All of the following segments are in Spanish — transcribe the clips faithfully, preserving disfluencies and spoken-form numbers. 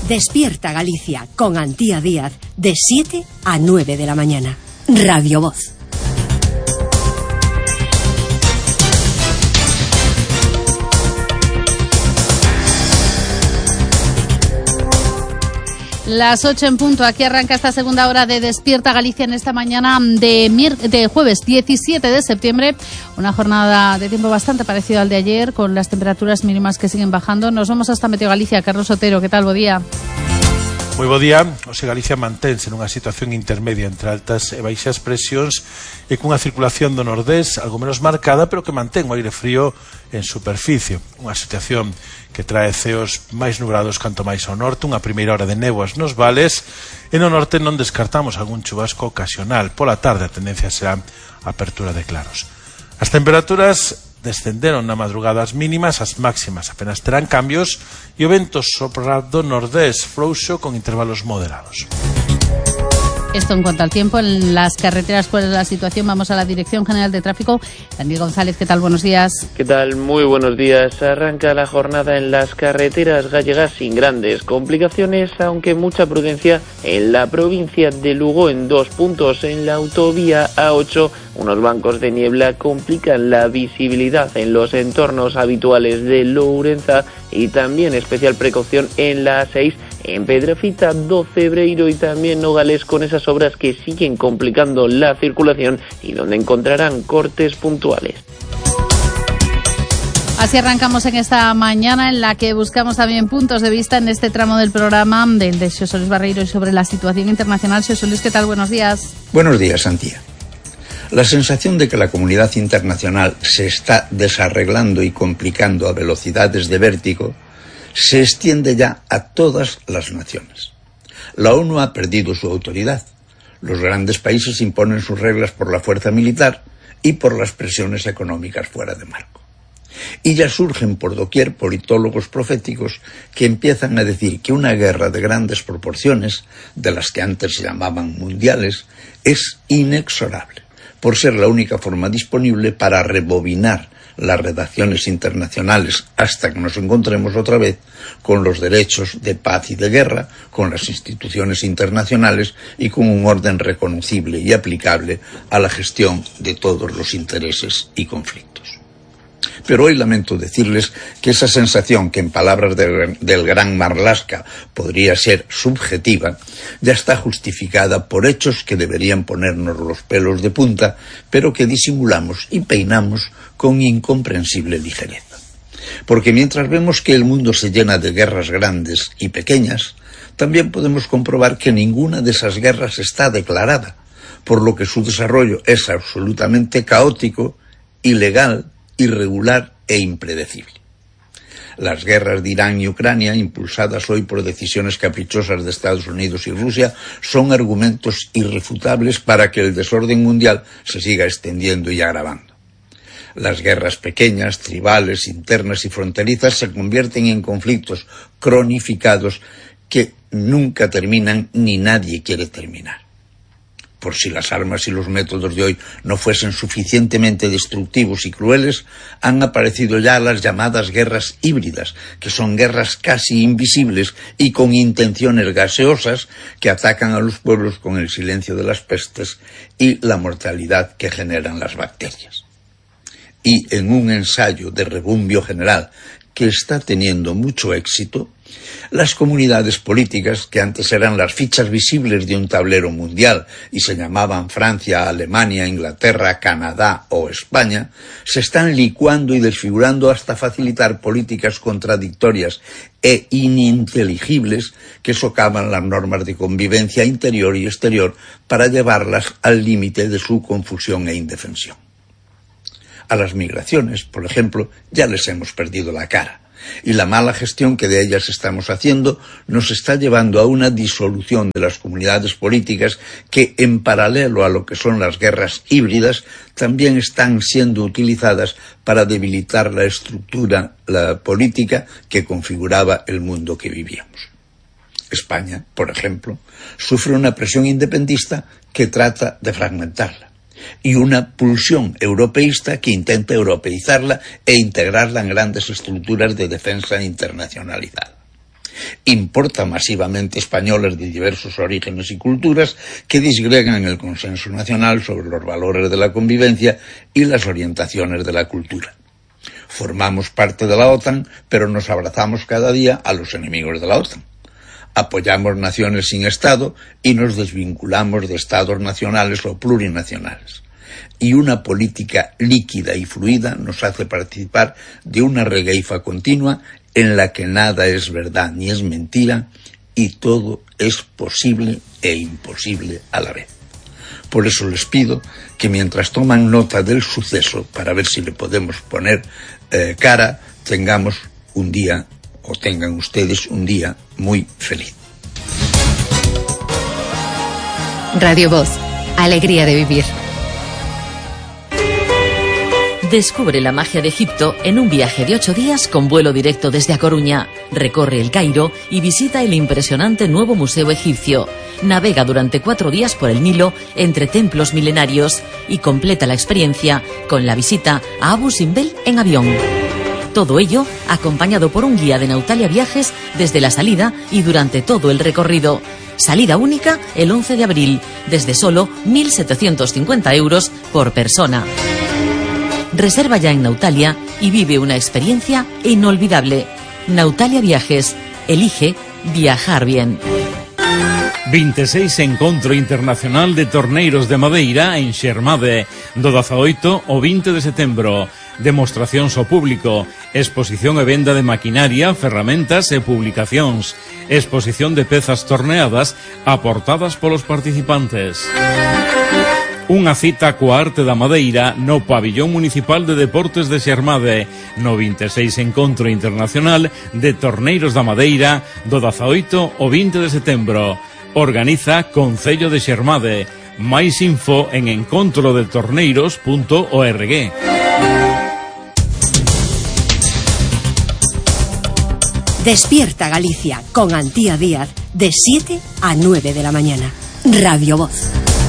Despierta Galicia con Antía Díaz de siete a nueve de la mañana. Radio Voz. Las ocho en punto, aquí arranca esta segunda hora de Despierta Galicia en esta mañana de, mier- de jueves diecisiete de septiembre. Una jornada de tiempo bastante parecido al de ayer, con las temperaturas mínimas que siguen bajando. Nos vamos hasta Meteo Galicia. Carlos Otero, ¿qué tal? Bo día. Moi bo día. Ose Galicia mantense nunha situación intermedia entre altas e baixas presións e cunha circulación do nordés algo menos marcada, pero que mantén o aire frío en superficie. Unha situación que trae ceos máis nubrados canto máis ao norte, unha primeira hora de néboas nos vales, e no norte non descartamos algún chubasco ocasional. Pola tarde a tendencia será a apertura de claros. As temperaturas descenderon na madrugada as mínimas, as máximas apenas terán cambios e o vento sopra do nordés frouxo con intervalos moderados. Esto en cuanto al tiempo. En las carreteras, ¿cuál es la situación? Vamos a la Dirección General de Tráfico. Daniel González, ¿qué tal? Buenos días. ¿Qué tal? Muy buenos días. Arranca la jornada en las carreteras gallegas sin grandes complicaciones, aunque mucha prudencia en la provincia de Lugo en dos puntos. En la autovía A ocho, unos bancos de niebla complican la visibilidad en los entornos habituales de Lourenza, y también especial precaución en la A seis, en Pedrafita do Cebreiro y también Nogales, con esas obras que siguen complicando la circulación y donde encontrarán cortes puntuales. Así arrancamos en esta mañana, en la que buscamos también puntos de vista en este tramo del programa del de Xosé Luis Barreiro y sobre la situación internacional. Xosé Luis, ¿qué tal? Buenos días. Buenos días, Antía. La sensación de que la comunidad internacional se está desarreglando y complicando a velocidades de vértigo se extiende ya a todas las naciones. La ONU ha perdido su autoridad. Los grandes países imponen sus reglas por la fuerza militar y por las presiones económicas fuera de marco. Y ya surgen por doquier politólogos proféticos que empiezan a decir que una guerra de grandes proporciones, de las que antes se llamaban mundiales, es inexorable, por ser la única forma disponible para rebobinar las redacciones internacionales hasta que nos encontremos otra vez con los derechos de paz y de guerra, con las instituciones internacionales y con un orden reconocible y aplicable a la gestión de todos los intereses y conflictos. Pero hoy lamento decirles que esa sensación, que en palabras del, del gran Marlaska podría ser subjetiva, ya está justificada por hechos que deberían ponernos los pelos de punta, pero que disimulamos y peinamos con incomprensible ligereza. Porque mientras vemos que el mundo se llena de guerras grandes y pequeñas, también podemos comprobar que ninguna de esas guerras está declarada, por lo que su desarrollo es absolutamente caótico, ilegal, irregular e impredecible. Las guerras de Irán y Ucrania, impulsadas hoy por decisiones caprichosas de Estados Unidos y Rusia, son argumentos irrefutables para que el desorden mundial se siga extendiendo y agravando. Las guerras pequeñas, tribales, internas y fronterizas se convierten en conflictos cronificados que nunca terminan ni nadie quiere terminar. Por si las armas y los métodos de hoy no fuesen suficientemente destructivos y crueles, han aparecido ya las llamadas guerras híbridas, que son guerras casi invisibles y con intenciones gaseosas que atacan a los pueblos con el silencio de las pestes y la mortalidad que generan las bacterias. Y en un ensayo de rebumbio general que está teniendo mucho éxito, las comunidades políticas, que antes eran las fichas visibles de un tablero mundial y se llamaban Francia, Alemania, Inglaterra, Canadá o España, se están licuando y desfigurando hasta facilitar políticas contradictorias e ininteligibles que socavan las normas de convivencia interior y exterior para llevarlas al límite de su confusión e indefensión. A las migraciones, por ejemplo, ya les hemos perdido la cara. Y la mala gestión que de ellas estamos haciendo nos está llevando a una disolución de las comunidades políticas que, en paralelo a lo que son las guerras híbridas, también están siendo utilizadas para debilitar la estructura, la política que configuraba el mundo que vivíamos. España, por ejemplo, sufre una presión independentista que trata de fragmentarla, y una pulsión europeísta que intenta europeizarla e integrarla en grandes estructuras de defensa internacionalizada. importa masivamente españoles de diversos orígenes y culturas que disgregan el consenso nacional sobre los valores de la convivencia y las orientaciones de la cultura. Formamos parte de la OTAN, pero nos abrazamos cada día a los enemigos de la OTAN. Apoyamos naciones sin Estado y nos desvinculamos de Estados nacionales o plurinacionales. Y una política líquida y fluida nos hace participar de una regueifa continua en la que nada es verdad ni es mentira y todo es posible e imposible a la vez. Por eso les pido que mientras toman nota del suceso, para ver si le podemos poner eh, cara, tengamos un día, o tengan ustedes un día muy feliz. Radio Voz, alegría de vivir. Descubre la magia de Egipto en un viaje de ocho días con vuelo directo desde A Coruña. Recorre el Cairo y visita el impresionante nuevo Museo Egipcio. Navega durante cuatro días por el Nilo entre templos milenarios y completa la experiencia con la visita a Abu Simbel en avión. Todo ello acompañado por un guía de Nautalia Viajes desde la salida y durante todo el recorrido. Salida única el once de abril, desde solo mil setecientos cincuenta euros por persona. Reserva ya en Nautalia y vive una experiencia inolvidable. Nautalia Viajes. Elige viajar bien. veintiséis Encontro Internacional de Torneiros de Madeira en Xermade, do dezaoito ao vinte de setembro. Demostracións ao público, exposición e venda de maquinaria, ferramentas e publicacións, exposición de pezas torneadas aportadas polos participantes. Unha cita coa arte da madeira no Pabillón Municipal de Deportes de Xermade, no veintiséis Encontro Internacional de Torneiros da Madeira do dezaoito ao vinte de setembro. Organiza Concello de Xermade. Máis info en encontro de torneiros punto org. Despierta Galicia con Antía Díaz de siete a nueve de la mañana. Radio Voz.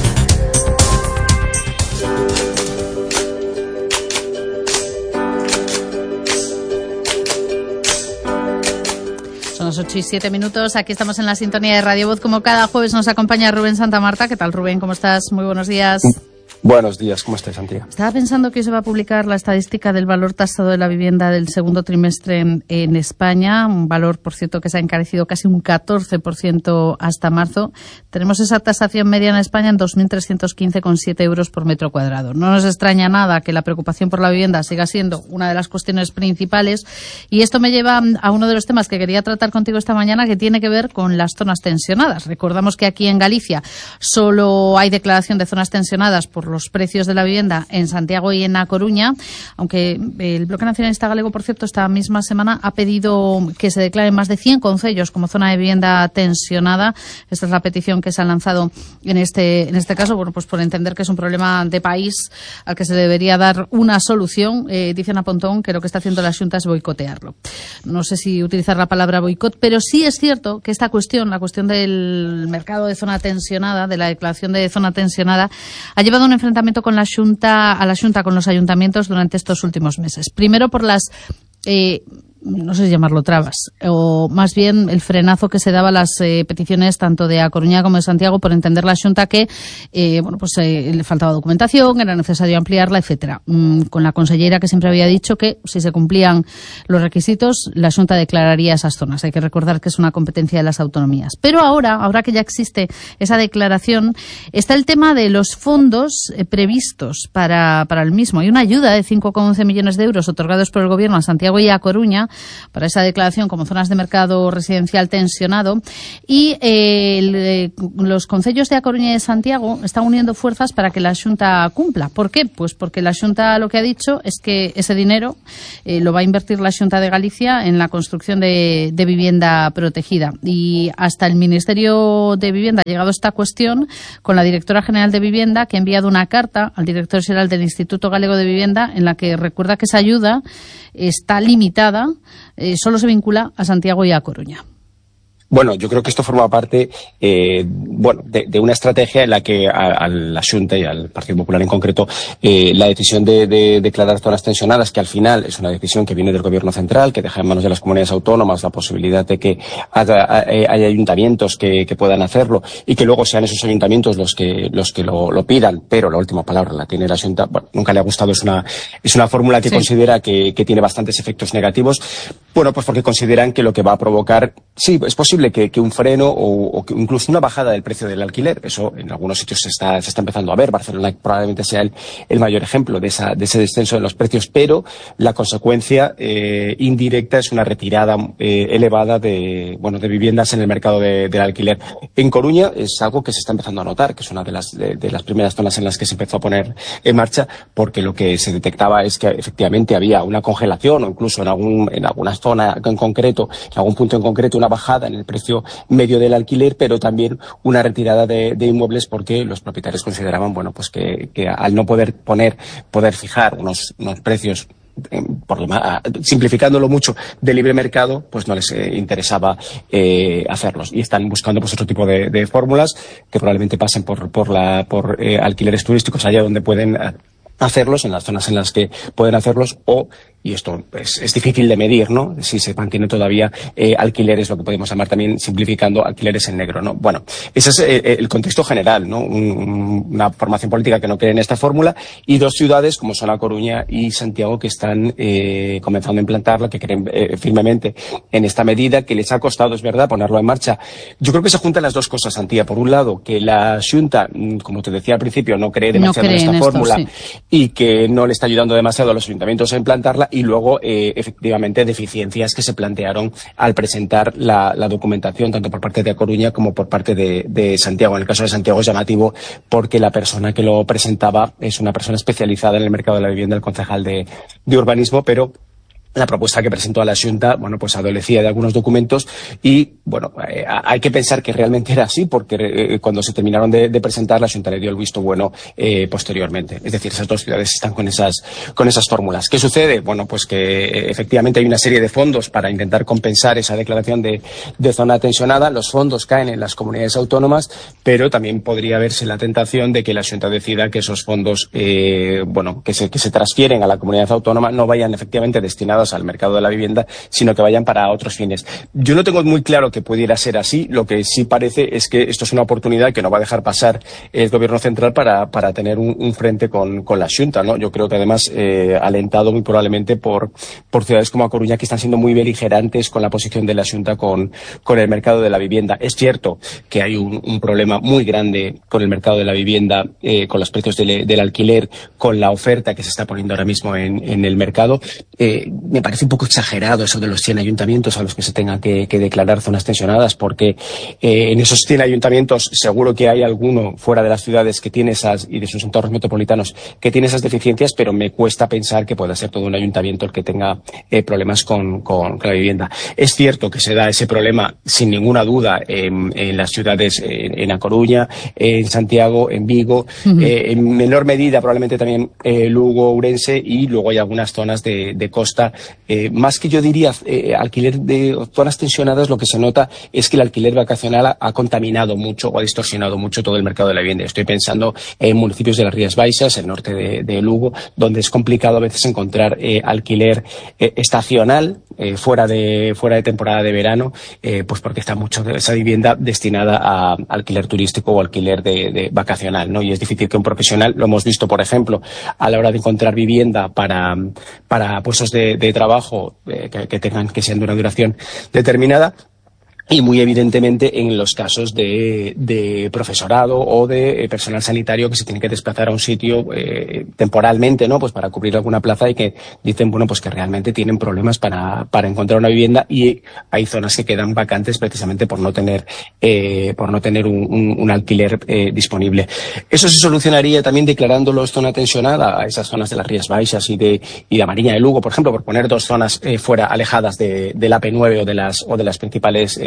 Son las ocho y siete minutos, aquí estamos en la sintonía de Radio Voz. Como cada jueves nos acompaña Rubén Santamarta. ¿Qué tal, Rubén? ¿Cómo estás? Muy buenos días. Buenos días, ¿cómo estás, Antía? Estaba pensando que hoy se va a publicar la estadística del valor tasado de la vivienda del segundo trimestre en, en España, un valor, por cierto, que se ha encarecido casi un catorce por ciento hasta marzo. Tenemos esa tasación media en España en dos mil trescientos quince coma siete euros por metro cuadrado. No nos extraña nada que la preocupación por la vivienda siga siendo una de las cuestiones principales, y esto me lleva a uno de los temas que quería tratar contigo esta mañana, que tiene que ver con las zonas tensionadas. Recordamos que aquí en Galicia solo hay declaración de zonas tensionadas por los precios de la vivienda en Santiago y en A Coruña, aunque el Bloque Nacionalista Galego, por cierto, esta misma semana ha pedido que se declaren más de cien concellos como zona de vivienda tensionada. Esta es la petición que se ha lanzado en este en este caso, bueno, pues por entender que es un problema de país al que se debería dar una solución. Eh, dicen a Pontón que lo que está haciendo la Xunta es boicotearlo. No sé si utilizar la palabra boicot, pero sí es cierto que esta cuestión, la cuestión del mercado de zona tensionada, de la declaración de zona tensionada, ha llevado a un enfrentamiento con la Xunta, a la Xunta con los ayuntamientos durante estos últimos meses. Primero por las eh, no sé si llamarlo trabas, o más bien el frenazo que se daba a las eh, peticiones tanto de A Coruña como de Santiago, por entender la Xunta que eh, bueno, pues eh, le faltaba documentación, era necesario ampliarla, etcétera. Mm, con la consellera que siempre había dicho que si se cumplían los requisitos, la Xunta declararía esas zonas. Hay que recordar que es una competencia de las autonomías. Pero ahora, ahora que ya existe esa declaración, está el tema de los fondos eh, previstos para, para el mismo. Hay una ayuda de cinco coma once millones de euros otorgados por el Gobierno a Santiago y A Coruña para esa declaración como zonas de mercado residencial tensionado, y eh, el, eh, los concellos de A Coruña y de Santiago están uniendo fuerzas para que la Xunta cumpla. ¿Por qué? Pues porque la Xunta lo que ha dicho es que ese dinero eh, lo va a invertir la Xunta de Galicia en la construcción de, de vivienda protegida, y hasta el Ministerio de Vivienda ha llegado a esta cuestión con la directora general de Vivienda, que ha enviado una carta al director general del Instituto Galego de Vivienda en la que recuerda que esa ayuda está limitada, eh, solo se vincula a Santiago y a Coruña. Bueno, yo creo que esto forma parte eh, bueno, de, de una estrategia en la que a, a la Xunta y al Partido Popular en concreto eh, la decisión de, de declarar zonas tensionadas, que al final es una decisión que viene del Gobierno central, que deja en manos de las comunidades autónomas la posibilidad de que haya, haya ayuntamientos que, que puedan hacerlo y que luego sean esos ayuntamientos los que los que lo, lo pidan, pero la última palabra la tiene la Xunta. Bueno, nunca le ha gustado, es una es una fórmula que sí. considera que, que tiene bastantes efectos negativos. Bueno, pues porque consideran que lo que va a provocar, sí, es posible que, que un freno o, o que incluso una bajada del precio del alquiler. Eso en algunos sitios se está, se está empezando a ver. Barcelona probablemente sea el, el mayor ejemplo de, esa, de ese descenso de los precios, pero la consecuencia eh, indirecta es una retirada eh, elevada de, bueno, de viviendas en el mercado de, del alquiler. En Coruña es algo que se está empezando a notar, que es una de las, de, de las primeras zonas en las que se empezó a poner en marcha, porque lo que se detectaba es que efectivamente había una congelación o incluso en, algún, en alguna zona en concreto, en algún punto en concreto, una bajada en el precio medio del alquiler, pero también una retirada de, de inmuebles porque los propietarios consideraban, bueno, pues que, que al no poder poner, poder fijar unos, unos precios por lo más, simplificándolo mucho, de libre mercado, pues no les eh, interesaba eh, hacerlos y están buscando pues otro tipo de, de fórmulas que probablemente pasen por por la por eh, alquileres turísticos allá donde pueden hacerlos, en las zonas en las que pueden hacerlos, o, y esto es, es difícil de medir, ¿no? Si se mantiene todavía eh, alquileres, lo que podemos llamar también, simplificando, alquileres en negro, ¿no? Bueno, ese es eh, el contexto general, ¿no? Un, una formación política que no cree en esta fórmula y dos ciudades como son A Coruña y Santiago que están eh, comenzando a implantarla, que creen eh, firmemente en esta medida, que les ha costado, es verdad, ponerlo en marcha. Yo creo que se juntan las dos cosas, Antía. Por un lado, que la Xunta, como te decía al principio, no cree demasiado no cree en esta en fórmula esto, sí. y que no le está ayudando demasiado a los ayuntamientos a implantarla, y luego eh, efectivamente deficiencias que se plantearon al presentar la, la documentación tanto por parte de A Coruña como por parte de, de Santiago. En el caso de Santiago es llamativo porque la persona que lo presentaba es una persona especializada en el mercado de la vivienda, el concejal de, de urbanismo, pero la propuesta que presentó a la Xunta, bueno, pues adolecía de algunos documentos y, bueno, eh, hay que pensar que realmente era así porque eh, cuando se terminaron de, de presentar, la Xunta le dio el visto bueno eh, posteriormente. Es decir, esas dos ciudades están con esas, con esas fórmulas. ¿Qué sucede? Bueno, pues que eh, efectivamente hay una serie de fondos para intentar compensar esa declaración de, de zona tensionada. Los fondos caen en las comunidades autónomas, pero también podría verse la tentación de que la Xunta decida que esos fondos, eh, bueno, que se, que se transfieren a la comunidad autónoma no vayan efectivamente destinados al mercado de la vivienda, sino que vayan para otros fines. Yo no tengo muy claro que pudiera ser así. Lo que sí parece es que esto es una oportunidad que no va a dejar pasar el Gobierno central para, para tener un, un frente con, con la Xunta, ¿no? Yo creo que además eh, alentado muy probablemente por, por ciudades como A Coruña, que están siendo muy beligerantes con la posición de la Xunta con, con el mercado de la vivienda. Es cierto que hay un, un problema muy grande con el mercado de la vivienda, eh, con los precios del, del alquiler, con la oferta que se está poniendo ahora mismo en, en el mercado. Eh, me parece un poco exagerado eso de los cien ayuntamientos a los que se tengan que, que declarar zonas tensionadas, porque eh, en esos cien ayuntamientos seguro que hay alguno fuera de las ciudades que tiene esas, y de sus entornos metropolitanos, que tiene esas deficiencias, pero me cuesta pensar que pueda ser todo un ayuntamiento el que tenga eh, problemas con, con, con la vivienda. Es cierto que se da ese problema, sin ninguna duda, en, en las ciudades, en, en A Coruña, en Santiago, en Vigo, uh-huh. eh, en menor medida probablemente también eh, Lugo, Ourense, y luego hay algunas zonas de, de costa. Eh, más que yo diría eh, alquiler de zonas tensionadas, lo que se nota es que el alquiler vacacional ha, ha contaminado mucho o ha distorsionado mucho todo el mercado de la vivienda. Estoy pensando en municipios de las Rías Baixas, el norte de, de Lugo, donde es complicado a veces encontrar eh, alquiler eh, estacional, eh, fuera de fuera de temporada de verano, eh, pues porque está mucho de esa vivienda destinada a alquiler turístico o alquiler de, de vacacional, ¿no? Y es difícil que un profesional, lo hemos visto, por ejemplo, a la hora de encontrar vivienda para, para puestos de, de trabajo eh, que, que tengan que sean de una duración determinada. Y muy evidentemente en los casos de, de profesorado o de personal sanitario que se tiene que desplazar a un sitio eh, temporalmente, ¿no? Pues para cubrir alguna plaza y que dicen, bueno, pues que realmente tienen problemas para, para encontrar una vivienda, y hay zonas que quedan vacantes precisamente por no tener, eh, por no tener un, un, un alquiler eh, disponible. Eso se solucionaría también declarándolos zona tensionada a esas zonas de las Rías Baixas y de, y la Mariña de Lugo, por ejemplo, por poner dos zonas eh, fuera, alejadas de, del A P nueve o de las, o de las principales eh,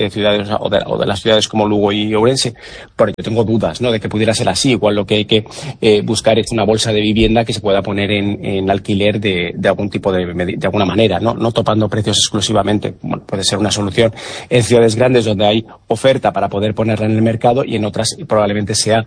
de ciudades o de, o de las ciudades como Lugo y Ourense, pero yo tengo dudas, ¿no?, de que pudiera ser así. Igual lo que hay que eh, buscar es una bolsa de vivienda que se pueda poner en, en alquiler de, de algún tipo de, de alguna manera, ¿no? No topando precios exclusivamente. Bueno, puede ser una solución en ciudades grandes donde hay oferta para poder ponerla en el mercado, y en otras probablemente sea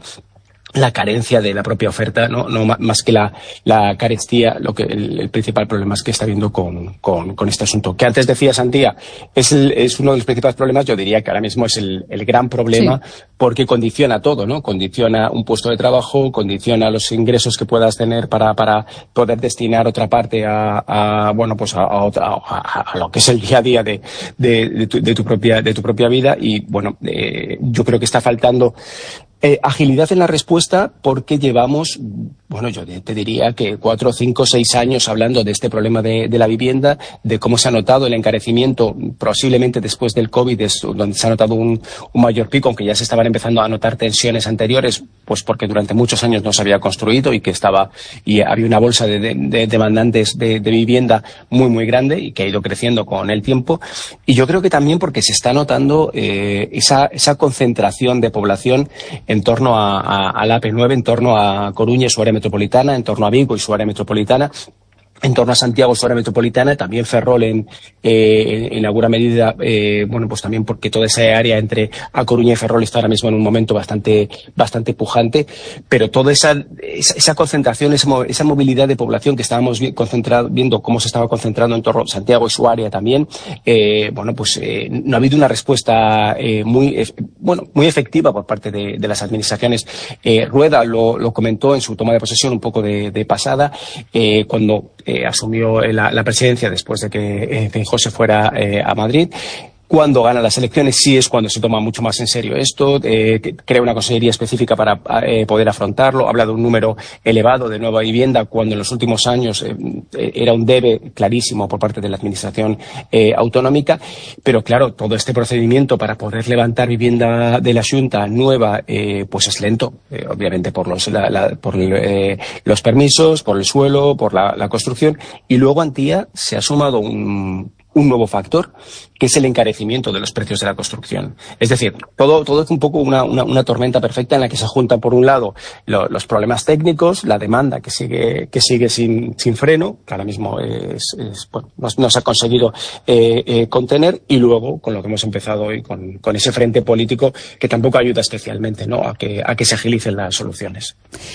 la carencia de la propia oferta, no, no más que la, la carestía, lo que el, el principal problema es que está habiendo con, con, con este asunto. Que antes decía Santía, es, el, es uno de los principales problemas. Yo diría que ahora mismo es el, el gran problema, sí, porque condiciona todo, ¿no? Condiciona un puesto de trabajo, condiciona los ingresos que puedas tener para, para poder destinar otra parte a, a bueno, pues a, a, otra, a, a lo que es el día a día de, de, de, tu, de tu propia, de tu propia vida. Y bueno, eh, yo creo que está faltando Eh, agilidad en la respuesta, porque llevamos, bueno, yo te diría que cuatro, cinco, seis años hablando de este problema de, de la vivienda, de cómo se ha notado el encarecimiento, posiblemente después del COVID, es donde se ha notado un, un mayor pico, aunque ya se estaban empezando a notar tensiones anteriores, pues porque durante muchos años no se había construido y que estaba, y había una bolsa de, de, de demandantes de, de vivienda muy, muy grande y que ha ido creciendo con el tiempo. Y yo creo que también porque se está notando eh, esa, esa concentración de población en torno a, a, a la A P nueve, en torno a Coruña y su área metropolitana, en torno a Vigo y su área metropolitana, en torno a Santiago, su área metropolitana, también Ferrol en, eh, en alguna medida, eh, bueno, pues también porque toda esa área entre A Coruña y Ferrol está ahora mismo en un momento bastante, bastante pujante, pero toda esa, esa, esa concentración, esa, esa movilidad de población que estábamos vi, concentrado, viendo cómo se estaba concentrando en torno a Santiago y su área también, eh, bueno, pues eh, no ha habido una respuesta eh, muy, eh, bueno, muy efectiva por parte de, de las administraciones. Eh, Rueda lo, lo comentó en su toma de posesión un poco de, de pasada, eh, cuando Eh, asumió la, la presidencia después de que eh, Feijóo se fuera eh, a Madrid. Cuando gana las elecciones sí es cuando se toma mucho más en serio esto, eh, crea una consejería específica para eh, poder afrontarlo, habla de un número elevado de nueva vivienda, cuando en los últimos años eh, era un debe clarísimo por parte de la administración eh, autonómica. Pero claro, todo este procedimiento para poder levantar vivienda de la Xunta nueva, eh, pues es lento, eh, obviamente por los, la, la, por eh, los permisos, por el suelo, por la, la construcción. Y luego Antía se ha sumado un un nuevo factor, que es el encarecimiento de los precios de la construcción. Es decir, todo, todo es un poco una, una, una tormenta perfecta en la que se juntan, por un lado, lo, los problemas técnicos, la demanda que sigue, que sigue sin, sin freno, que ahora mismo es, es, bueno, no, no se ha conseguido eh, eh, contener, y luego, con lo que hemos empezado hoy, con, con ese frente político que tampoco ayuda especialmente, ¿no?, a que, a que se agilicen las soluciones.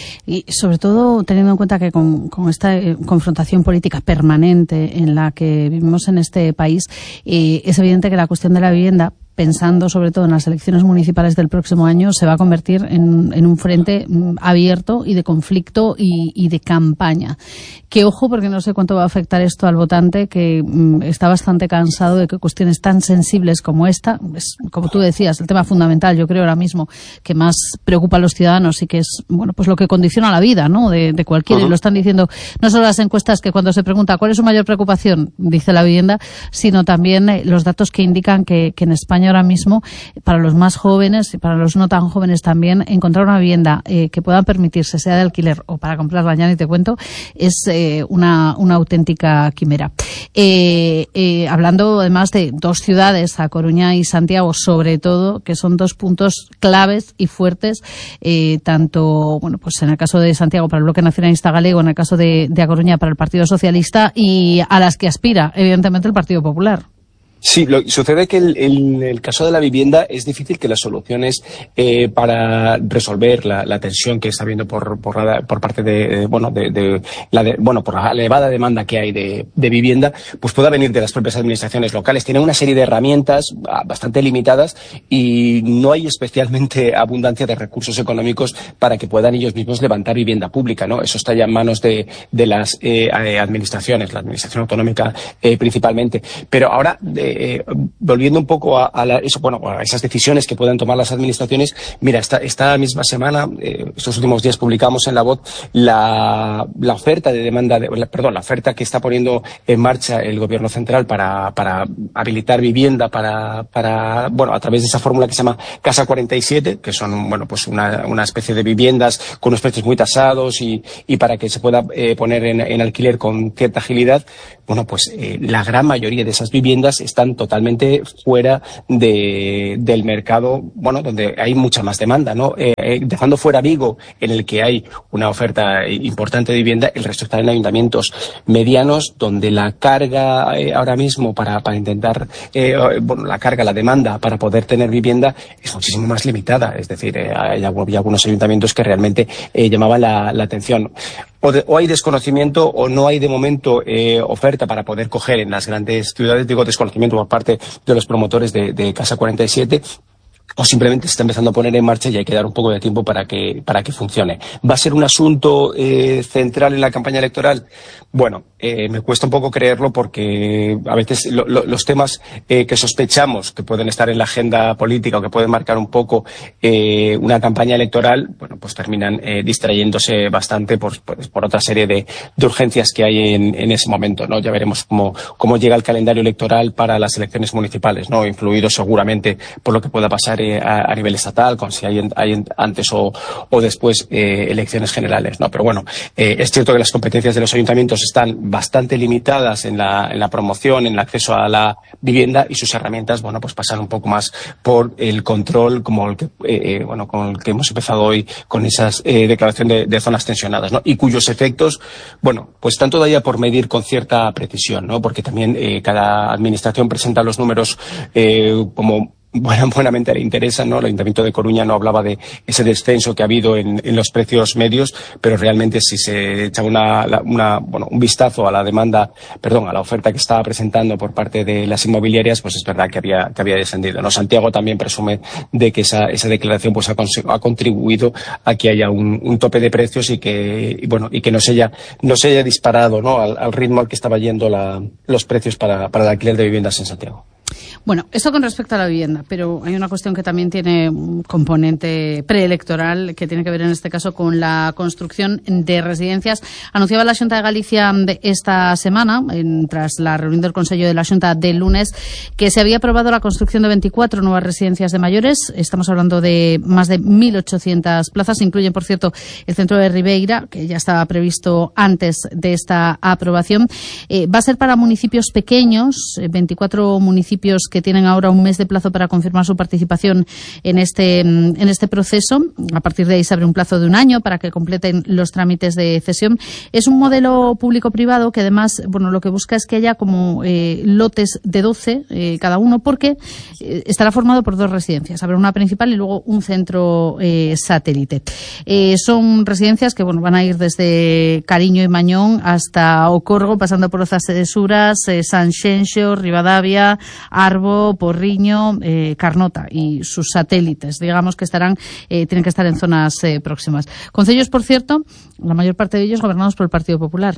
Y sobre todo, teniendo en cuenta que con, con esta eh, confrontación política permanente en la que vivimos en este país, eh, es evidente que la cuestión de la vivienda, pensando sobre todo en las elecciones municipales del próximo año, se va a convertir en, en un frente mm, abierto y de conflicto y, y de campaña. Que ojo, porque no sé cuánto va a afectar esto al votante, que mm, está bastante cansado de que cuestiones tan sensibles como esta, es, como tú decías, el tema fundamental, yo creo ahora mismo, que más preocupa a los ciudadanos y que es, bueno, pues lo que condiciona la vida, ¿no?, de, de cualquiera. Uh-huh. Y lo están diciendo no solo las encuestas, que cuando se pregunta cuál es su mayor preocupación, dice la vivienda, sino también eh, los datos que indican que, que en España ahora mismo, para los más jóvenes y para los no tan jóvenes también, encontrar una vivienda eh, que pueda permitirse, sea de alquiler o para comprarla, ya ni te cuento, es eh, una, una auténtica quimera. Eh, eh, hablando además de dos ciudades, A Coruña y Santiago, sobre todo, que son dos puntos claves y fuertes, eh, tanto, bueno, pues en el caso de Santiago para el Bloque Nacionalista Galego, en el caso de, de A Coruña para el Partido Socialista, y a las que aspira, evidentemente, el Partido Popular. Sí, lo, sucede que el, el, el caso de la vivienda es difícil que las soluciones eh, para resolver la, la tensión que está habiendo por por, la, por parte de, de bueno de, de la de, bueno por la elevada demanda que hay de, de vivienda, pues pueda venir de las propias administraciones locales. Tienen una serie de herramientas bastante limitadas y no hay especialmente abundancia de recursos económicos para que puedan ellos mismos levantar vivienda pública, ¿no? Eso está ya en manos de, de las eh, administraciones, la administración autonómica eh, principalmente. Pero ahora de, Eh, volviendo un poco a, a la, eso, bueno, a esas decisiones que puedan tomar las administraciones, mira, esta, esta misma semana, eh, estos últimos días publicamos en La Voz la, la oferta de demanda, de, la, perdón, la oferta que está poniendo en marcha el Gobierno central para, para habilitar vivienda para, para, bueno, a través de esa fórmula que se llama Casa cuarenta y siete, que son, bueno, pues una, una especie de viviendas con unos precios muy tasados y, y para que se pueda eh, poner en, en alquiler con cierta agilidad. bueno, pues eh, la gran mayoría de esas viviendas están totalmente fuera de, del mercado, bueno, donde hay mucha más demanda, ¿no? Eh, eh, dejando fuera Vigo, en el que hay una oferta importante de vivienda, el resto están en ayuntamientos medianos, donde la carga eh, ahora mismo para, para intentar, eh, bueno, la carga, la demanda para poder tener vivienda es muchísimo más limitada. Es decir, eh, hay, hay algunos ayuntamientos que realmente eh, llamaban la, la atención. O, de, o hay desconocimiento o no hay de momento eh, oferta para poder coger en las grandes ciudades, digo desconocimiento por parte de los promotores de, de Casa cuarenta y siete, o simplemente se está empezando a poner en marcha y hay que dar un poco de tiempo para que para que funcione. ¿Va a ser un asunto eh, central en la campaña electoral? Bueno, eh, me cuesta un poco creerlo porque a veces lo, lo, los temas eh, que sospechamos que pueden estar en la agenda política o que pueden marcar un poco eh, una campaña electoral, bueno, pues terminan eh, distrayéndose bastante por, por, por otra serie de, de urgencias que hay en, en ese momento, ¿no? Ya veremos cómo, cómo llega el calendario electoral para las elecciones municipales, ¿no? Influido seguramente por lo que pueda pasar A, a nivel estatal, con si hay, hay antes o, o después eh, elecciones generales, ¿no? Pero bueno, eh, es cierto que las competencias de los ayuntamientos están bastante limitadas en la, en la promoción, en el acceso a la vivienda, y sus herramientas, bueno, pues pasan un poco más por el control, como el que, eh, bueno, con el que hemos empezado hoy con esas eh, declaración de, de zonas tensionadas, ¿no? Y cuyos efectos, bueno, pues están todavía por medir con cierta precisión, ¿no? Porque también eh, cada administración presenta los números eh, como Bueno, buenamente le interesa, ¿no? El Ayuntamiento de Coruña no hablaba de ese descenso que ha habido en, en los precios medios, pero realmente si se echa una, una, bueno, un vistazo a la demanda, perdón, a la oferta que estaba presentando por parte de las inmobiliarias, pues es verdad que había, que había descendido, ¿no? Santiago también presume de que esa, esa declaración pues ha, ha contribuido a que haya un, un tope de precios y que, y bueno, y que no se haya, no se haya disparado, ¿no? Al, al ritmo al que estaba yendo la, los precios para, para el alquiler de viviendas en Santiago. Bueno, esto con respecto a la vivienda, pero hay una cuestión que también tiene un componente preelectoral que tiene que ver en este caso con la construcción de residencias. Anunciaba la Xunta de Galicia de esta semana, en, tras la reunión del Consejo de la Xunta del lunes, que se había aprobado la construcción de veinticuatro nuevas residencias de mayores. Estamos hablando de más de mil ochocientas plazas. Incluyen, por cierto, el centro de Ribeira, que ya estaba previsto antes de esta aprobación. Eh, va a ser para municipios pequeños, eh, veinticuatro municipios que tienen ahora un mes de plazo para confirmar su participación en este, en este proceso. A partir de ahí se abre un plazo de un año para que completen los trámites de cesión. Es un modelo público-privado que además, bueno, lo que busca es que haya como eh, lotes de doce eh, cada uno, porque eh, estará formado por dos residencias. Habrá una principal y luego un centro eh, satélite. Eh, son residencias que, bueno, van a ir desde Cariño y Mañón hasta Ocorgo, pasando por Ozas de Suras, eh, Sanxenxo, Rivadavia, Arbo, Porriño, eh, Carnota y sus satélites, digamos que estarán, eh, tienen que estar en zonas eh, próximas. Concellos, por cierto, la mayor parte de ellos gobernados por el Partido Popular.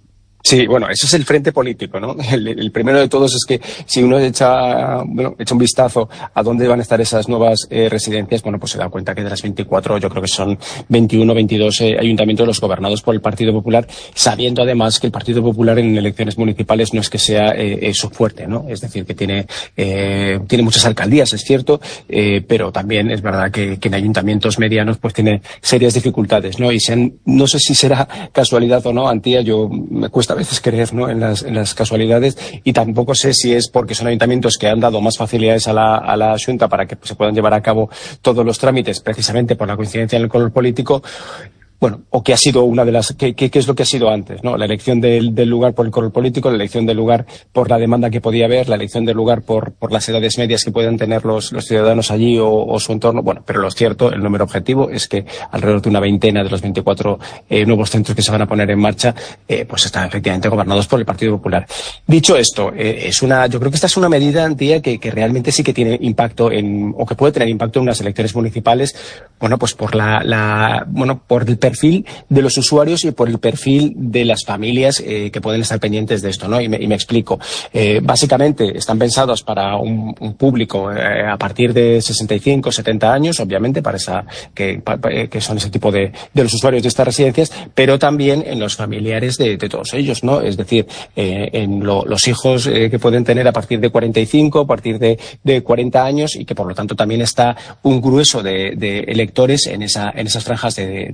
Sí, bueno, ese es el frente político, ¿no? El, el primero de todos es que si uno echa, bueno, echa un vistazo a dónde van a estar esas nuevas eh, residencias, bueno, pues se da cuenta que de las veinticuatro, yo creo que son veintiuno, veintidós eh, ayuntamientos los gobernados por el Partido Popular, sabiendo además que el Partido Popular en elecciones municipales no es que sea eh, su fuerte, ¿no? Es decir, que tiene, eh, tiene muchas alcaldías, es cierto, eh, pero también es verdad que, que en ayuntamientos medianos pues tiene serias dificultades, ¿no? Y sean, no sé si será casualidad o no, Antía, yo me cuesta a veces creer, ¿no? en, las, en las casualidades, y tampoco sé si es porque son ayuntamientos que han dado más facilidades a la, a la Xunta para que pues, se puedan llevar a cabo todos los trámites precisamente por la coincidencia en el color político. Bueno, o que ha sido una de las, ¿qué, qué, qué es lo que ha sido antes, ¿no? La elección del, del lugar por el color político, la elección del lugar por la demanda que podía haber, la elección del lugar por, por las edades medias que puedan tener los, los ciudadanos allí o, o su entorno. Bueno, pero lo cierto, el número objetivo es que alrededor de una veintena de los veinticuatro eh, nuevos centros que se van a poner en marcha, eh, pues están efectivamente gobernados por el Partido Popular. Dicho esto, eh, es una, yo creo que esta es una medida, Antía, que, que realmente sí que tiene impacto en, o que puede tener impacto en unas elecciones municipales, bueno, pues por la, la, bueno, por el perfil de los usuarios y por el perfil de las familias eh, que pueden estar pendientes de esto, ¿no? Y me, y me explico. Eh, básicamente están pensados para un, un público eh, a partir de sesenta y cinco, setenta años, obviamente, para esa que, para, que son ese tipo de, de los usuarios de estas residencias, pero también en los familiares de, de todos ellos, ¿no? Es decir, eh, en lo, los hijos eh, que pueden tener a partir de cuarenta y cinco, a partir de, de cuarenta años, y que por lo tanto también está un grueso de, de electores en esa, en esas franjas de, de edad.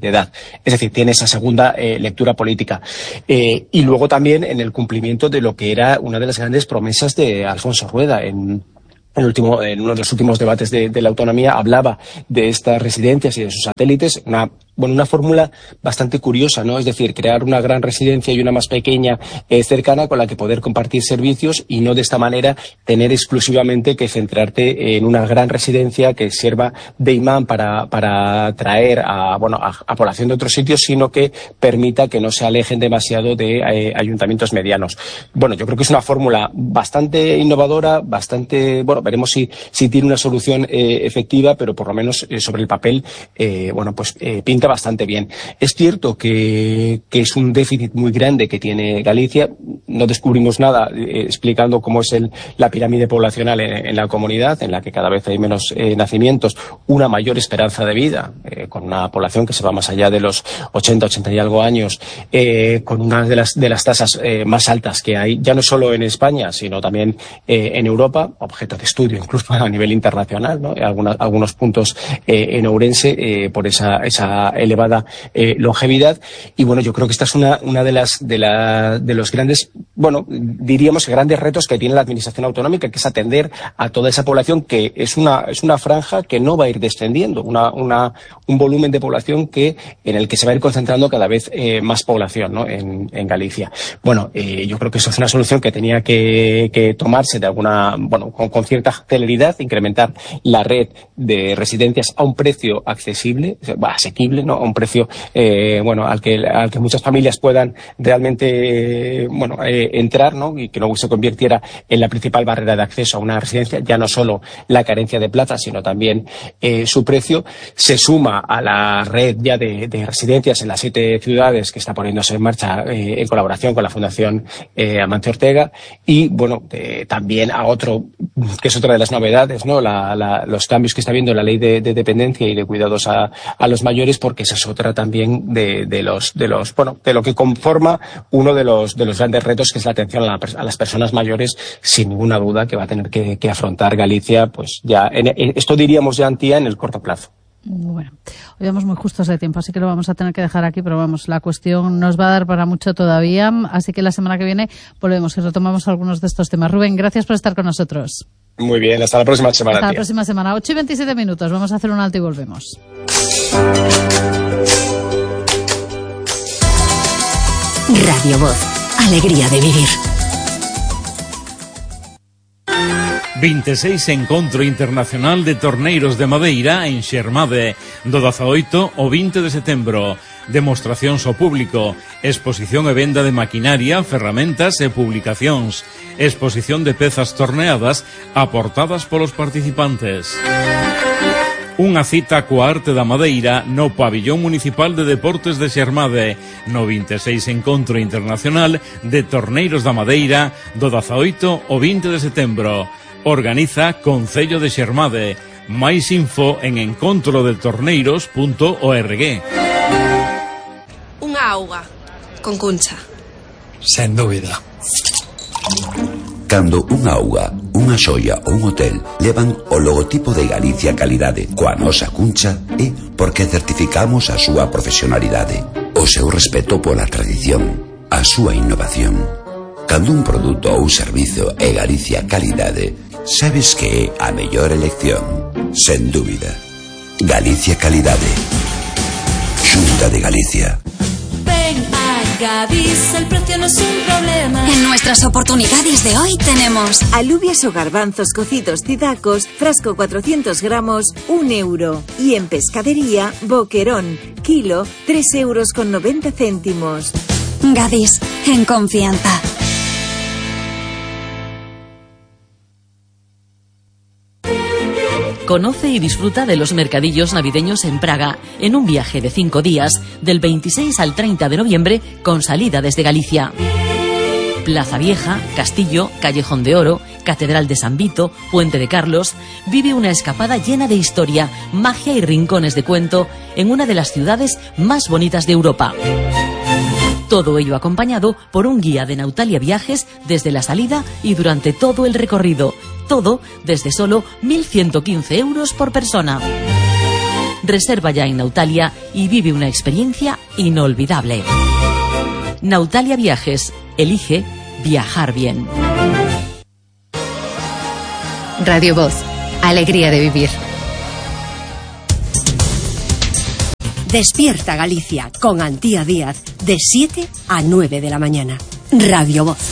Es decir, tiene esa segunda eh, lectura política. Eh, y luego también en el cumplimiento de lo que era una de las grandes promesas de Alfonso Rueda. En El último, en uno de los últimos debates de, de la autonomía hablaba de estas residencias y de sus satélites, una, bueno, una fórmula bastante curiosa, ¿no? Es decir, crear una gran residencia y una más pequeña eh, cercana con la que poder compartir servicios y no de esta manera tener exclusivamente que centrarte en una gran residencia que sirva de imán para, para atraer a, bueno, a, a población de otros sitios, sino que permita que no se alejen demasiado de eh, ayuntamientos medianos. Bueno, yo creo que es una fórmula bastante innovadora, bastante, bueno, veremos si, si tiene una solución eh, efectiva, pero por lo menos eh, sobre el papel, eh, bueno, pues eh, pinta bastante bien. Es cierto que, que es un déficit muy grande que tiene Galicia. No descubrimos nada eh, explicando cómo es el, la pirámide poblacional en, en la comunidad, en la que cada vez hay menos eh, nacimientos, una mayor esperanza de vida, eh, con una población que se va más allá de los ochenta, ochenta y algo años, eh, con una de las, de las tasas eh, más altas que hay, ya no solo en España, sino también eh, en Europa, objeto de estudio incluso a nivel internacional, ¿no? Algunas, algunos puntos eh, en Ourense eh, por esa, esa elevada eh, longevidad. Y bueno, yo creo que esta es una, una de las de, la, de los grandes, bueno, diríamos grandes retos que tiene la administración autonómica, que es atender a toda esa población, que es una, es una franja que no va a ir descendiendo, una, una, un volumen de población que, en el que se va a ir concentrando cada vez eh, más población, ¿no? en, en Galicia. Bueno, eh, yo creo que eso es una solución que tenía que, que tomarse de alguna, bueno, con, con cierta celeridad, incrementar la red de residencias a un precio accesible, asequible, ¿no? A un precio, eh, bueno, al que, al que muchas familias puedan realmente, eh, bueno, eh, entrar, ¿no? Y que no se convirtiera en la principal barrera de acceso a una residencia, ya no solo la carencia de plazas, sino también eh, su precio. Se suma a la red ya de, de residencias en las siete ciudades que está poniéndose en marcha eh, en colaboración con la Fundación eh, Amancio Ortega, y bueno, eh, también a otro, que es otra de las novedades, ¿no? La, la, los cambios que está habiendo en la ley de, de dependencia y de cuidados a, a los mayores, porque esa es otra también de, de los, de los, bueno, de lo que conforma uno de los, de los grandes retos, que es la atención a, la, a las personas mayores, sin ninguna duda que va a tener que, que afrontar Galicia, pues ya, en, en, esto diríamos ya, Antía, en el corto plazo. Bueno, hoy vamos muy justos de tiempo, así que lo vamos a tener que dejar aquí, pero vamos, la cuestión nos va a dar para mucho todavía, así que la semana que viene volvemos y retomamos algunos de estos temas. Rubén, gracias por estar con nosotros. Muy bien, hasta la próxima semana. Hasta tía. la próxima semana, ocho y veintisiete minutos, vamos a hacer un alto y volvemos. Radio Voz, alegría de vivir. veintiséis Encontro Internacional de Torneiros de Madeira en Xermade, do dezaoito ao vinte de setembro. Demostracións ao público, exposición e venda de maquinaria, ferramentas e publicacións, exposición de pezas torneadas aportadas polos participantes. Unha cita coa arte da madeira no Pabillón Municipal de Deportes de Xermade, no veintiséis Encontro Internacional de Torneiros da Madeira, do dezaoito ao vinte de setembro. Organiza Concello de Xermade. Máis info en encontro de torneiros punto org. Unha auga con Cuncha. Sen dúbida. Cando unha auga, unha xoia ou un hotel levan o logotipo de Galicia Calidade coa nosa Cuncha, é porque certificamos a súa profesionalidade, o seu respeto pola tradición, a súa innovación. Cando un produto ou servizo é Galicia Calidade, sabes que é a mellor elección, sen dúbida. Galicia Calidade. Xunta de Galicia. Ven a Gadis, el precio no es un problema. En nuestras oportunidades de hoy tenemos alubias o garbanzos cocidos Cidacos, frasco cuatrocientos gramos, un euro. Y en pescadería, boquerón, kilo, tres euros con noventa céntimos. Gadis, en confianza. Conoce y disfruta de los mercadillos navideños en Praga, en un viaje de cinco días, del veintiséis al treinta de noviembre, con salida desde Galicia. Plaza Vieja, Castillo, Callejón de Oro, Catedral de San Vito, Puente de Carlos. Vive una escapada llena de historia, magia y rincones de cuento en una de las ciudades más bonitas de Europa. Todo ello acompañado por un guía de Nautalia Viajes desde la salida y durante todo el recorrido. Todo desde solo mil ciento quince euros por persona. Reserva ya en Nautalia y vive una experiencia inolvidable. Nautalia Viajes. Elige viajar bien. Radio Voz. Alegría de vivir. Despierta Galicia con Antía Díaz de siete a nueve de la mañana. Radio Voz.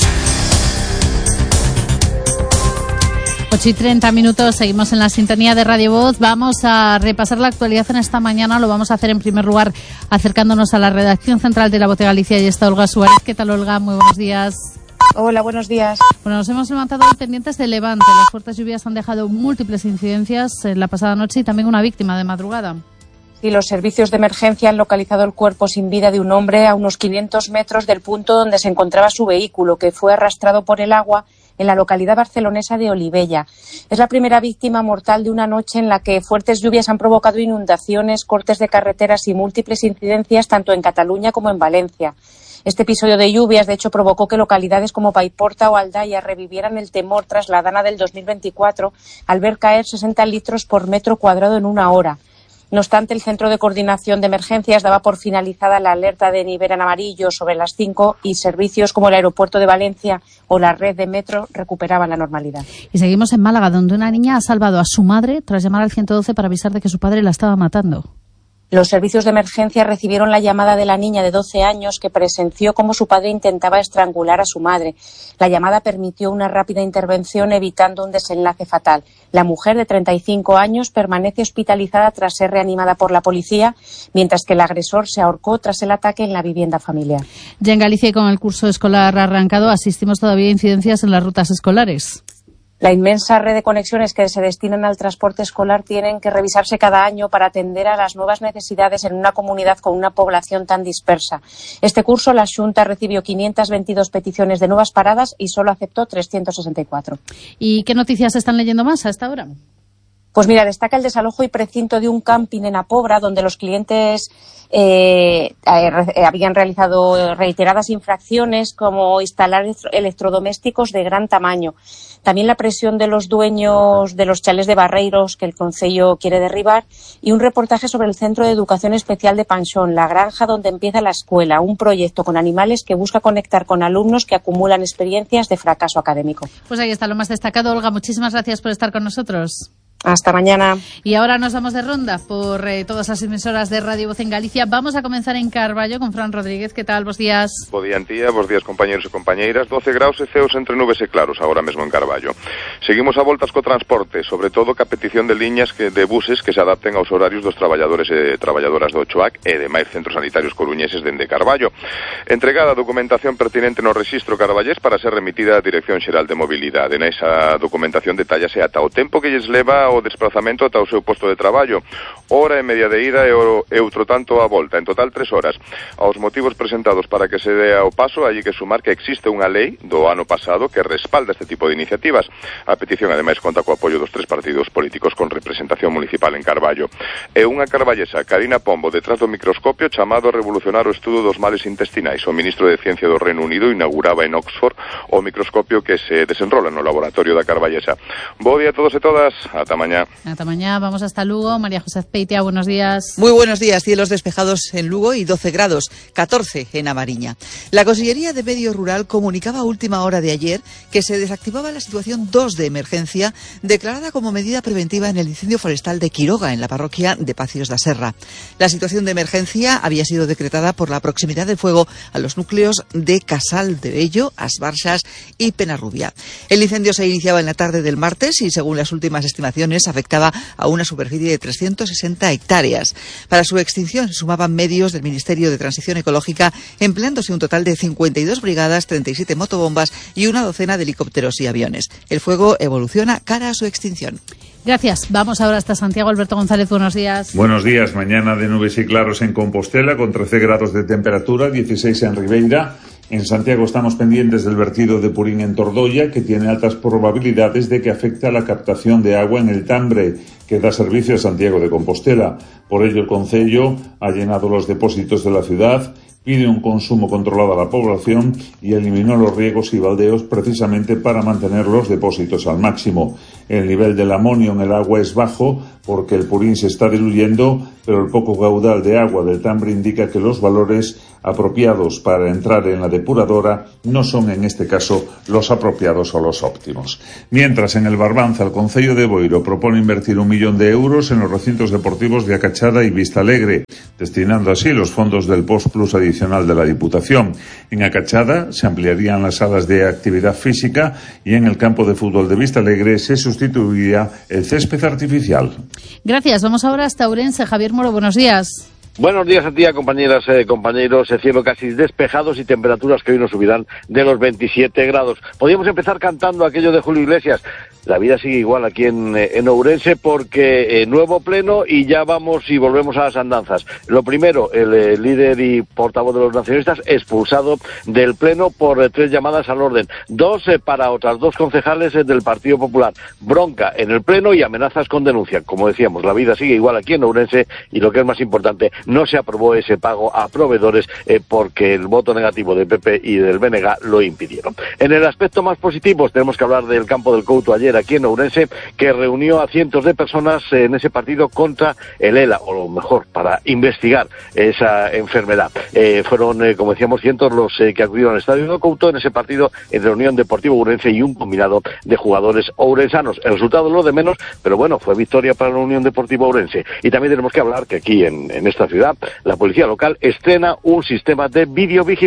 ocho y treinta minutos, seguimos en la sintonía de Radio Voz. Vamos a repasar la actualidad en esta mañana. Lo vamos a hacer en primer lugar acercándonos a la redacción central de La Voz de Galicia. Y está Olga Suárez. ¿Qué tal, Olga? Muy buenos días. Hola, buenos días. Bueno, nos hemos levantado pendientes de Levante. Las fuertes lluvias han dejado múltiples incidencias en la pasada noche y también una víctima de madrugada. Sí, los servicios de emergencia han localizado el cuerpo sin vida de un hombre a unos quinientos metros del punto donde se encontraba su vehículo, que fue arrastrado por el agua en la localidad barcelonesa de Olivella. Es la primera víctima mortal de una noche en la que fuertes lluvias han provocado inundaciones, cortes de carreteras y múltiples incidencias tanto en Cataluña como en Valencia. Este episodio de lluvias, de hecho, provocó que localidades como Paiporta o Aldaya revivieran el temor tras la dana del dos mil veinticuatro al ver caer sesenta litros por metro cuadrado en una hora. No obstante, el Centro de Coordinación de Emergencias daba por finalizada la alerta de nivel en amarillo sobre las cinco y servicios como el aeropuerto de Valencia o la red de metro recuperaban la normalidad. Y seguimos en Málaga, donde una niña ha salvado a su madre tras llamar al ciento doce para avisar de que su padre la estaba matando. Los servicios de emergencia recibieron la llamada de la niña de doce años que presenció cómo su padre intentaba estrangular a su madre. La llamada permitió una rápida intervención evitando un desenlace fatal. La mujer de treinta y cinco años permanece hospitalizada tras ser reanimada por la policía, mientras que el agresor se ahorcó tras el ataque en la vivienda familiar. Ya en Galicia, y con el curso escolar arrancado, asistimos todavía a incidencias en las rutas escolares. La inmensa red de conexiones que se destinan al transporte escolar tienen que revisarse cada año para atender a las nuevas necesidades en una comunidad con una población tan dispersa. Este curso la Xunta recibió quinientas veintidós peticiones de nuevas paradas y solo aceptó trescientas sesenta y cuatro. ¿Y qué noticias están leyendo más a esta hora? Pues mira, destaca el desalojo y precinto de un camping en Apobra, donde los clientes eh, eh, habían realizado reiteradas infracciones, como instalar electrodomésticos de gran tamaño. También la presión de los dueños de los chalés de Barreiros, que el Concello quiere derribar, y un reportaje sobre el Centro de Educación Especial de Panxón, la granja donde empieza la escuela, un proyecto con animales que busca conectar con alumnos que acumulan experiencias de fracaso académico. Pues ahí está lo más destacado. Olga, muchísimas gracias por estar con nosotros. Hasta mañana. Y ahora nos vamos de ronda por eh, todas las emisoras de Radio Voz en Galicia. Vamos a comenzar en Carballo con Fran Rodríguez. ¿Qué tal? Bos días. Bo día, Antía. Bos días, compañeros e compañeiras. doce graus e ceos entre nubes e claros agora mesmo en Carballo. Seguimos a voltas co transporte, sobre todo ca petición de liñas que, de buses que se adapten aos horarios dos traballadores e traballadoras do Ochoac e demais centros sanitarios coruñeses dende Carballo. Entregada a documentación pertinente no rexistro carballés para ser remitida á Dirección Xeral de Mobilidade. Nesa documentación detallase ata o tempo que lles leva o desplazamento ata o seu posto de traballo, hora e media de ida e outro tanto a volta, en total tres horas. Aos motivos presentados para que se dea o paso, hai que sumar que existe unha lei do ano pasado que respalda este tipo de iniciativas. A petición, ademais, conta co apoio dos tres partidos políticos con representación municipal en Carballo. E unha carballesa, Karina Pombo, detrás do microscopio chamado a revolucionar o estudo dos males intestinais. O ministro de Ciencia do Reino Unido inauguraba en Oxford o microscopio que se desenrola no laboratorio da carballesa. Bo día a todos e todas, ata mañá. Hasta mañana, vamos hasta Lugo. María José Peitea, buenos días. Muy buenos días, cielos despejados en Lugo y doce grados, catorce en A Mariña. La Consellería de Medio Rural comunicaba a última hora de ayer que se desactivaba la situación dos de emergencia declarada como medida preventiva en el incendio forestal de Quiroga, en la parroquia de Pacios da Serra. La situación de emergencia había sido decretada por la proximidad del fuego a los núcleos de Casal de Bello, As Barsas y Penarrubia. El incendio se iniciaba en la tarde del martes y, según las últimas estimaciones, afectaba a una superficie de trescientas sesenta hectáreas. Para su extinción se sumaban medios del Ministerio de Transición Ecológica, empleándose un total de cincuenta y dos brigadas, treinta y siete motobombas y una docena de helicópteros y aviones. El fuego evoluciona cara a su extinción. Gracias. Vamos ahora hasta Santiago. Alberto González, buenos días. Buenos días. Mañana de nubes y claros en Compostela, con trece grados de temperatura, dieciséis en Ribeira. En Santiago estamos pendientes del vertido de Purín en Tordoia, que tiene altas probabilidades de que afecte a la captación de agua en el Tambre, que da servicio a Santiago de Compostela. Por ello, el Concello ha llenado los depósitos de la ciudad pide un consumo controlado a la población y eliminó los riegos y baldeos precisamente para mantener los depósitos al máximo. El nivel del amonio en el agua es bajo porque el Purín se está diluyendo, pero el poco caudal de agua del Tambre indica que los valores apropiados para entrar en la depuradora no son en este caso los apropiados o los óptimos. Mientras, en el Barbanza, el Concello de Boiro propone invertir un millón de euros en los recintos deportivos de Acachada y Vistalegre, destinando así los fondos del Post Plus adicional de la Diputación. En Acachada se ampliarían las salas de actividad física y en el campo de fútbol de Vistalegre se sustituiría el césped artificial. Gracias. Vamos ahora hasta Ourense. Javier Moro, buenos días. Buenos días a ti, compañeras, eh, compañeros. El cielo casi despejados y temperaturas que hoy nos subirán de los veintisiete grados. Podríamos empezar cantando aquello de Julio Iglesias. La vida sigue igual aquí en, en Ourense porque eh, nuevo pleno y ya vamos y volvemos a las andanzas. Lo primero, el eh, líder y portavoz de los nacionalistas expulsado del pleno por eh, tres llamadas al orden. Dos eh, para otras dos concejales eh, del Partido Popular. Bronca en el pleno y amenazas con denuncia. Como decíamos, la vida sigue igual aquí en Ourense y lo que es más importante, no se aprobó ese pago a proveedores eh, porque el voto negativo del P P y del B N G lo impidieron. En el aspecto más positivo tenemos que hablar del campo del Couto ayer aquí en Ourense, que reunió a cientos de personas en ese partido contra el ELA, o lo mejor, para investigar esa enfermedad. Eh, fueron, eh, como decíamos, cientos los eh, que acudieron al estadio del Couto en ese partido entre Unión Deportiva Ourense y un combinado de jugadores ourensanos. El resultado lo de menos, pero bueno, fue victoria para la Unión Deportiva Ourense. Y también tenemos que hablar que aquí en, en esta ciudad la policía local estrena un sistema de videovigilancia